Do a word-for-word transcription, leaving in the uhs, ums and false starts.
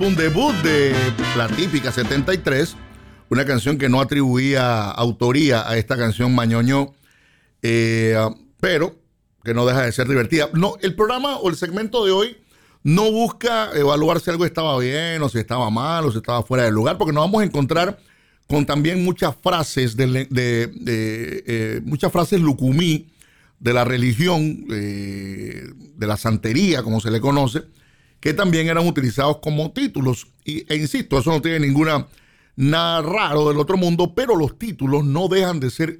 Un debut de la típica setenta y tres, una canción que no atribuía autoría a esta canción Mañoño, eh, pero que no deja de ser divertida. No, el programa o el segmento de hoy no busca evaluar si algo estaba bien o si estaba mal o si estaba fuera de lugar, porque nos vamos a encontrar con también muchas frases de, de, de, de eh, muchas frases lucumí de la religión, eh, de la santería, como se le conoce, que también eran utilizados como títulos. Y, e insisto, eso no tiene ninguna nada raro del otro mundo, pero los títulos no dejan de ser